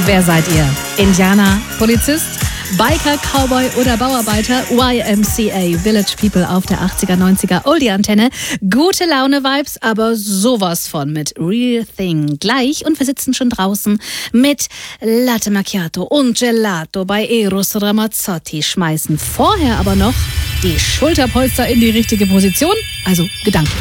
Wer seid ihr? Indianer, Polizist, Biker, Cowboy oder Bauarbeiter? YMCA, Village People auf der 80er, 90er Oldie-Antenne. Gute Laune-Vibes, aber sowas von mit Real Thing gleich. Und wir sitzen schon draußen mit Latte Macchiato und Gelato bei Eros Ramazzotti. Schmeißen vorher aber noch die Schulterpolster in die richtige Position, also gedanklich.